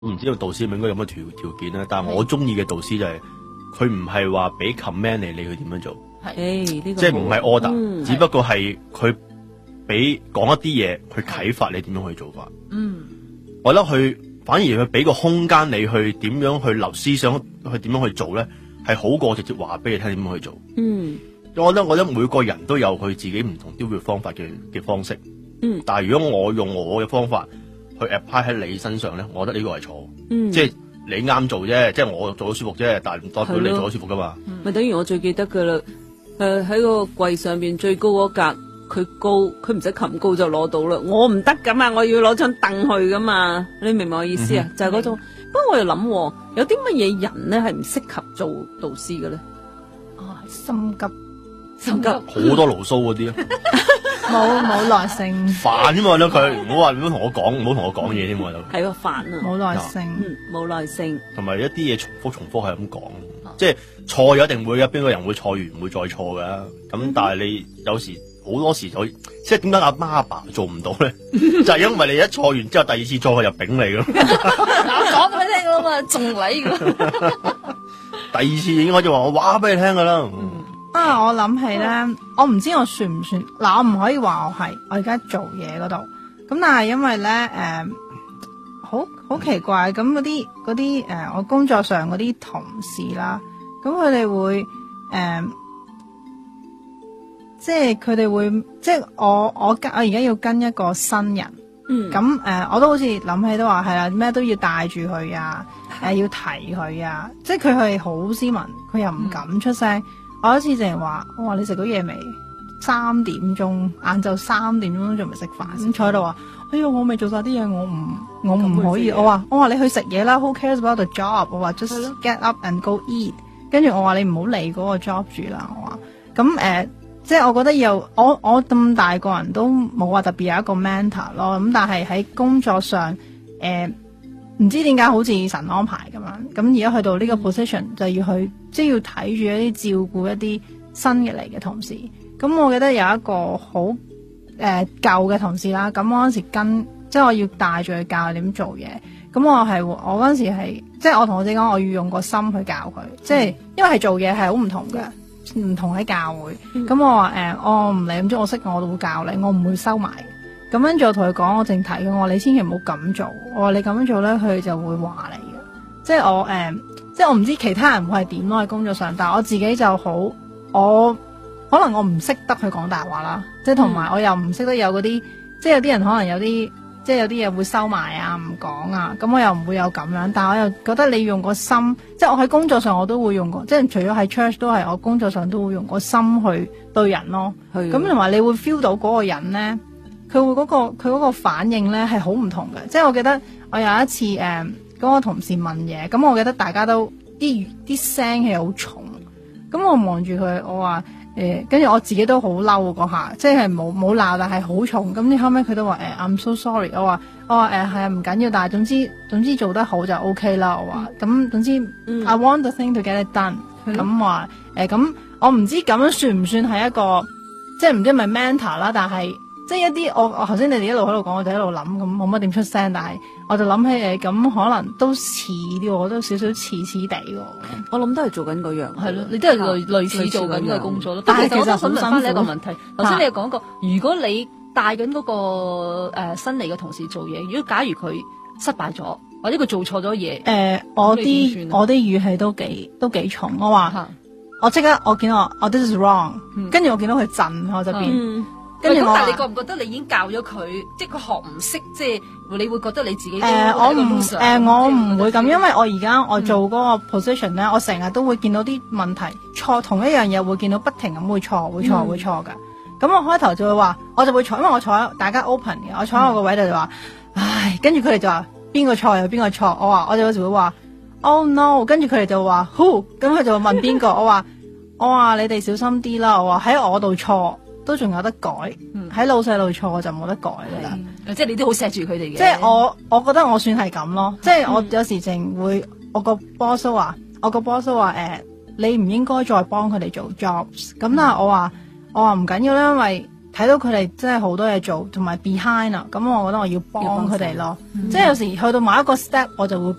我唔知道導師應該有乜條件啦，但係我中意嘅導師就係佢唔係話俾 command 你去點樣做， 呢個即係唔係 order，只不過係佢俾講一啲嘢去啟發你點樣去做法。我覺得佢反而佢俾個空間你去點樣去留思想，去點樣去做咧，係好過直接話俾你聽點樣去做。我覺得每個人都有佢自己唔同雕琢方法嘅方式。但係如果我用我嘅方法去 apply 喺你身上咧，我覺得呢個係錯。即係你啱做啫，即係我做得舒服啫，但係唔代表你做得舒服噶嘛。 咪等於我最記得噶啦，喺個櫃上邊最高嗰格，佢高，佢唔使擒高就攞到啦。我唔得噶嘛，我要攞張凳去噶嘛。你明唔明我意思啊？就係嗰種。不過我又諗，有啲乜嘢人咧係唔適合做導師嘅咧？ 心急， 好多牢騷嗰啲啊！ 冇耐性， 煩啫嘛，佢唔好同我講嘢添喎， 係喎煩啊， 冇耐性， 冇耐性，同埋一啲嘢重複係咁講，即係錯咗一定會有邊個人會錯完唔會再錯噶，咁但係你有時好多時就即係點解阿媽阿爸做唔到咧？就係因為你一錯完之後第二次錯佢就丙你咯。 我講俾你聽噶嘛，仲嚟噶。 第二次已經開始話我話俾你聽噶啦。 我諗起咧，我唔知我算唔算嗱，我唔可以話我而家做嘢嗰度，咁但係因為咧好奇怪，咁嗰啲我工作上嗰啲同事啦，咁佢哋會即係佢哋會即係我而家要跟一個新人，咁我都好似諗起都話係啦，咩都要帶住佢啊，要提佢啊，即係佢係好斯文，佢又唔敢出聲。我有一次淨係話，我話你食咗嘢未？3點鐘，晏晝3點鐘仲未食飯，先坐喺度話，哎呀，我未做晒啲嘢，我唔可以。我話你去食嘢啦 ，Who cares about the job？ 我話 just get up and go eat。跟住我話你唔好理嗰個 job 住啦。我話咁即係我覺得我咁大個人都冇話特別有一個 mentor 咯。咁但係喺工作上唔知點解好似神安排咁樣，咁而家去到呢個 position 就要去，即係要睇住一啲照顧一啲新嘅嚟嘅同事。咁我記得有一個好舊嘅同事啦，咁我嗰時即係我要帶住佢教佢點做嘢。咁我嗰時係即係我同我自己講，我要用個心去教佢，即係因為係做嘢係好唔同嘅，唔同喺教會。咁我話我唔理，咁我識我都會教你，我唔會收埋。咁跟住我同佢講，我淨提嘅，我話你千祈唔好咁做，我話你咁樣做咧，佢就會話你嘅。即係我唔知其他人會係點咯喺工作上，但係我自己就好，我可能我唔識得去講大話啦，即係同埋我又唔識得有嗰啲，即係有啲人可能有啲，即係有啲嘢會收埋啊，唔講啊，咁我又唔會有咁樣，但係我又覺得你用個心，即係我喺工作上我都會用過，即係除咗喺 church 都係我工作上都會用個心去對人咯，咁同埋你會 feel 到嗰個人咧。佢嗰個反應咧係好唔同嘅，即係我記得我有一次嗰個同事問嘢，咁我記得大家都啲聲係好重，咁我望住佢，我話跟住我自己都好嬲嗰下，即係冇鬧，但係好重，咁你後尾佢都話I'm so sorry，我話係啊唔緊要，但係總之做得好就 OK 啦，我話咁總之I want the thing to get it done，咁話咁我唔知咁樣算唔算係一個即係唔知係咪 mentor 啦，但係。即係一啲我頭先你哋一路喺度講，我就喺度諗，咁冇乜點出聲，但係我就諗起咁可能都似啲，我都少少似地喎。 我諗都係做緊嗰樣， 係咯，你都係類似做緊嘅工作咯。但係其實好辛苦。 一個問題，頭先你有講過，如果你帶緊嗰個新嚟嘅同事做嘢，如果假如佢失敗咗，或者佢做錯咗嘢， 我啲語氣都幾重。我話我即刻我見到我 this is wrong，跟住我見到佢震我就變。 跟住但係你覺唔覺得你已經教咗佢，即係佢學唔識，即係你會覺得你自己我唔會咁，因為我而家我做嗰個 position 咧，我成日都會見到啲問題錯，同一樣嘢會見到不停咁會錯噶。咁我開頭就會話，我就會坐，因為我坐大家 open 嘅，我坐喺我個位度就話，唉，跟住佢哋就話邊個錯又邊個錯，我就有時會話 oh no， 跟住佢哋就話 who， 咁佢就會問邊個，我話你哋小心啲啦，我話喺我度錯。都仲有得改，喺老細度錯我就冇得改噶啦。 即係你都好錫住佢哋嘅。 即係我覺得我算係咁咯。即係我有時淨會，我個 boss 話，你唔應該再幫佢哋做 jobs。咁但係我話唔緊要啦，因為睇到佢哋真係好多嘢做，同埋 behind 啊，咁我覺得我要幫佢哋咯。即係有時去到某一個 step，我就會